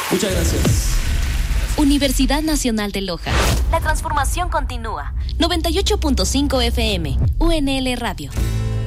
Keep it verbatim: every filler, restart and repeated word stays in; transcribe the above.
Muchas gracias. Universidad Nacional de Loja. La transformación continúa. noventa y ocho punto cinco F M, U N L Radio.